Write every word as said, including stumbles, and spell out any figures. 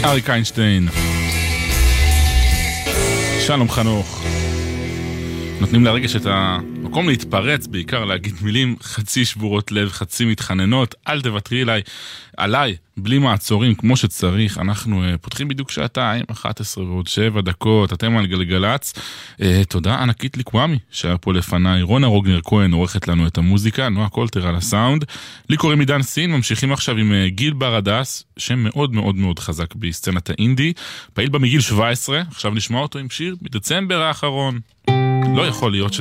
אריק איינשטיין, שלום חנוך. נותנים להרגש את המקום להתפרץ, בעיקר להגיד מילים חצי שבורות לב, חצי מתחננות. אל תוותרי אליי, עליי, בלי מעצורים, כמו שצריך. אנחנו uh, פותחים בדיוק שעתיים, אחת עשרה ועוד שבע דקות, אתם על גלגלץ. Uh, תודה ענקית לקוואמי, שהיה פה לפניי. רונה רוגנר כהן עורכת לנו את המוזיקה, נועה קולטר על הסאונד. לי קוראים עידן סין, ממשיכים עכשיו עם uh, גיל ברדס, שם מאוד מאוד מאוד חזק בסצנת האינדי, פעיל בה מגיל שבע עשרה, עכשיו נשמע אותו עם שיר מדצמבר האחרון. לא יכול להיות ש...